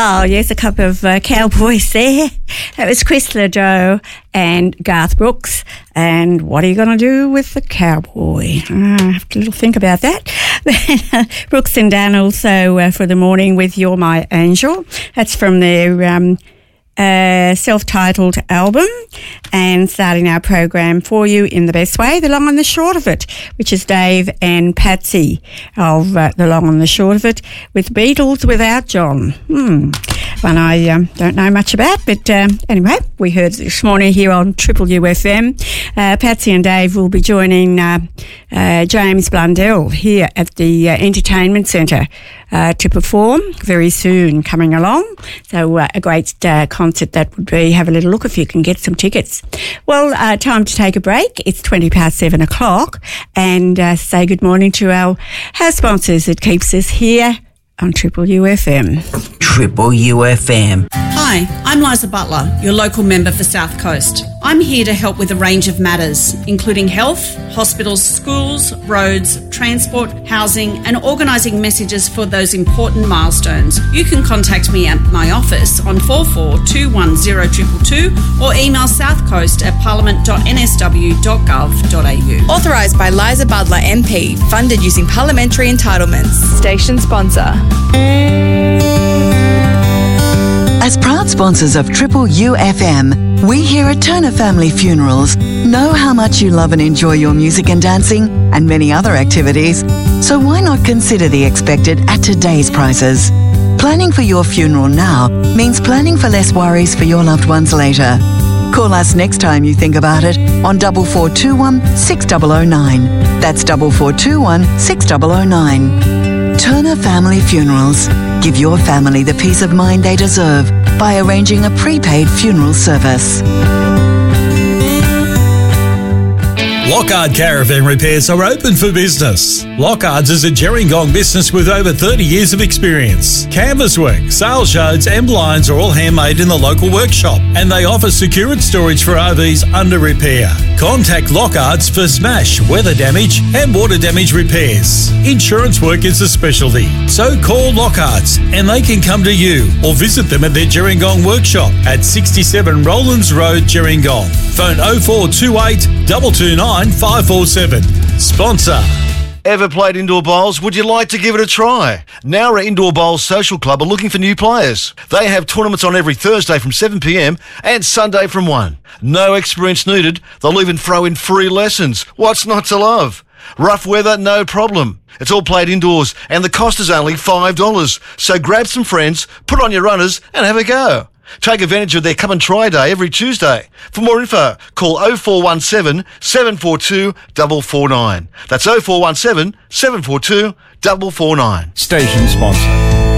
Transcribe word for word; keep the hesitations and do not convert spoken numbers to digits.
Oh, yes, a couple of uh, cowboys there. That was Chris Ledoux and Garth Brooks. And what are you going to do with the cowboy? Uh, I have to little think about that. Brooks and Dunn also uh, for the morning with You're My Angel. That's from their um, uh, self-titled album. And starting our program for you in the best way, the long and the short of it, which is Dave and Patsy of uh, the long and the short of it, with Beatles without John. Hmm. One I um, don't know much about, but um, anyway, we heard this morning here on Triple U F M. Uh, Patsy and Dave will be joining uh, uh, James Blundell here at the uh, Entertainment Centre uh, to perform very soon, coming along. So uh, a great uh, concert that would be. Have a little look if you can get some tickets. Well, uh, time to take a break. It's twenty past seven o'clock, and uh, say good morning to our house sponsors. It keeps us here on Triple U F M. Triple U F M. Hi, I'm Liza Butler, your local member for South Coast. I'm here to help with a range of matters, including health, hospitals, schools, roads, transport, housing, and organising messages for those important milestones. You can contact me at my office on four four two one zero two two two or email southcoast at parliament dot n s w dot gov dot a u. Authorised by Liza Butler M P, funded using parliamentary entitlements. Station sponsor. As proud sponsors of Triple U F M, we here at Turner Family Funerals know how much you love and enjoy your music and dancing and many other activities, so why not consider the expected at today's prices? Planning for your funeral now means planning for less worries for your loved ones later. Call us next time you think about it on double four two one six zero zero nine. That's double four two one six zero zero nine. Turner Family Funerals. Give your family the peace of mind they deserve by arranging a prepaid funeral service. Lockhart Caravan Repairs are open for business. Lockhart's is a Gerringong business with over thirty years of experience. Canvas work, sales yards and blinds are all handmade in the local workshop, and they offer secured storage for R Vs under repair. Contact Lockhart's for smash, weather damage and water damage repairs. Insurance work is a specialty, so call Lockhart's and they can come to you or visit them at their Gerringong workshop at sixty-seven Rowlands Road, Gerringong. Phone oh four two eight two two nine five four seven. Sponsor. Ever played indoor bowls? Would you like to give it a try? Nowra Indoor Bowls Social Club are looking for new players. They have tournaments on every Thursday from seven p m and Sunday from one. No experience needed. They'll even throw in free lessons. What's not to love? Rough weather, no problem. It's all played indoors and the cost is only five dollars. So grab some friends, put on your runners and have a go. Take advantage of their Come and Try Day every Tuesday. For more info, call oh four one seven, seven four two, four four nine. That's oh four one seven, seven four two, four four nine. Station sponsor.